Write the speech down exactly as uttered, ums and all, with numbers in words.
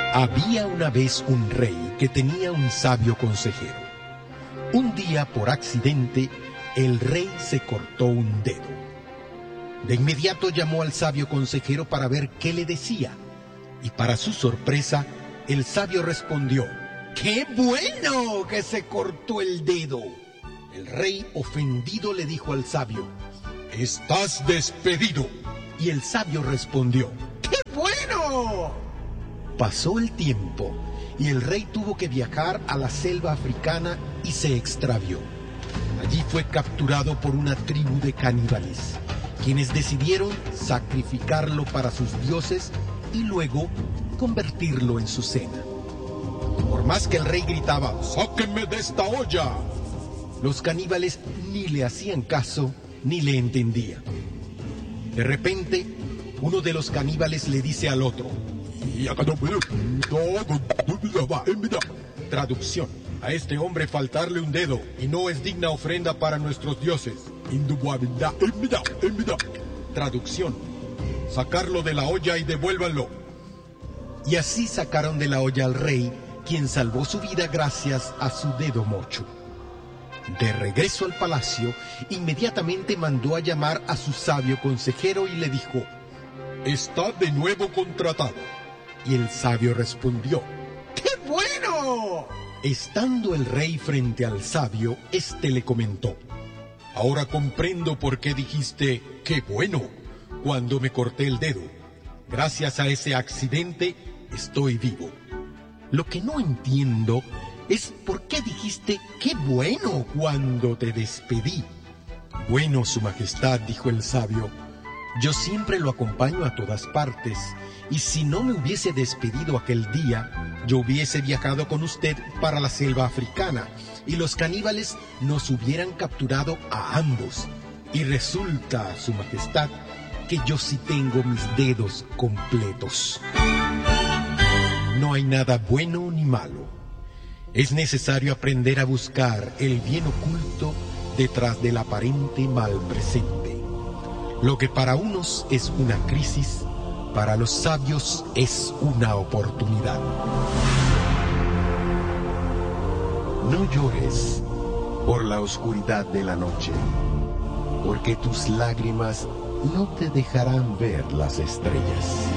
Había una vez un rey que tenía un sabio consejero. Un día, por accidente, el rey se cortó un dedo. De inmediato llamó al sabio consejero para ver qué le decía. Y para su sorpresa, el sabio respondió: ¡Qué bueno que se cortó el dedo! El rey, ofendido, le dijo al sabio: ¡Estás despedido! Y el sabio respondió: ¡Qué bueno! Pasó el tiempo y el rey tuvo que viajar a la selva africana y se extravió. Allí fue capturado por una tribu de caníbales, quienes decidieron sacrificarlo para sus dioses y luego convertirlo en su cena. Por más que el rey gritaba: ¡Sáquenme de esta olla!, los caníbales ni le hacían caso ni le entendían. De repente, uno de los caníbales le dice al otro: traducción: a este hombre faltarle un dedo y no es digna ofrenda para nuestros dioses. Traducción: sacarlo de la olla y devuélvanlo. Y así sacaron de la olla al rey, quien salvó su vida gracias a su dedo mocho. De regreso al palacio, inmediatamente mandó a llamar a su sabio consejero y le dijo: «Está de nuevo contratado». Y el sabio respondió: «¡Qué bueno!». Estando el rey frente al sabio, éste le comentó: «Ahora comprendo por qué dijiste 'qué bueno' cuando me corté el dedo. Gracias a ese accidente estoy vivo. Lo que no entiendo es por qué dijiste 'qué bueno' cuando te despedí». «Bueno, su majestad», dijo el sabio, «yo siempre lo acompaño a todas partes, y si no me hubiese despedido aquel día, yo hubiese viajado con usted para la selva africana, y los caníbales nos hubieran capturado a ambos. Y resulta, su majestad, que yo sí tengo mis dedos completos». No hay nada bueno ni malo. Es necesario aprender a buscar el bien oculto detrás del aparente mal presente. Lo que para unos es una crisis, para los sabios es una oportunidad. No llores por la oscuridad de la noche, porque tus lágrimas no te dejarán ver las estrellas.